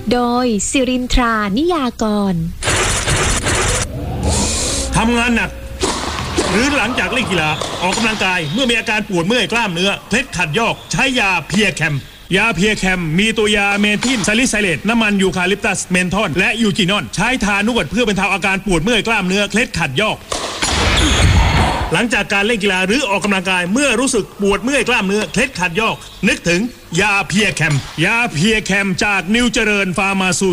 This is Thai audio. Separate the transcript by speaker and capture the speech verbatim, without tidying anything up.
Speaker 1: โดยสิรินทรานิยากร
Speaker 2: ทำงานหนักหรือหลังจากเล่นกีฬาออกกำลังกายเมื่อมีอาการปวดเมื่อยกล้ามเนื้อเคล็ดขัดยอกใช้ยาเพียแคมยาเพียแคมมีตัวยาเมทิลซาลิไซเลตน้ำมันยูคาลิปตัสเมนทอลและยูจินอนใช้ทานวดเพื่อบรรเทาอาการปวดเมื่อยกล้ามเนื้อเคล็ดขัดยอกหลังจากการเล่นกีฬาหรือออกกำลังกายเมื่อรู้สึกปวดเมื่อยกล้ามเนื้อเคล็ดขัดยอกนึกถึงยาเพียแคมยาเพียแคมจากนิวเจริญฟาร์มาซู